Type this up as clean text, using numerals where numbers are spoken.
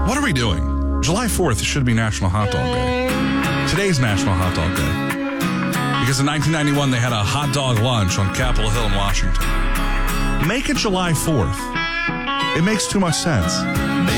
What are we doing? July 4th should be National Hot Dog Day. Today's National Hot Dog Day. Because in 1991, they had a hot dog lunch on Capitol Hill in Washington. Make it July 4th. It makes too much sense.